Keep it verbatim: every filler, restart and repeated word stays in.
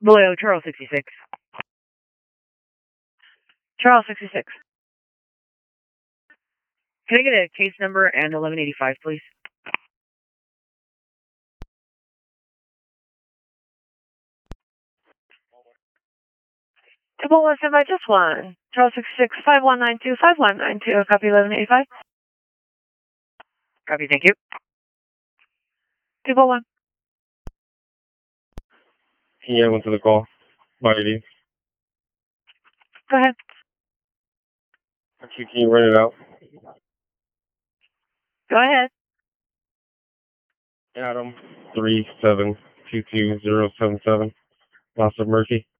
Below Charles sixty-six. Charles sixty-six. Can I get a case number and eleven eighty-five, please? Double one seven by just one. Charles sixty-six, five one nine two, five one nine two. Copy eleven eighty-five. Copy, thank you. Double one. Yeah, I went to the call. Bye, Eddie. Go ahead. Actually, can you run it out? Go ahead. Adam three seven two two zero seven seven. Lots of Murphy.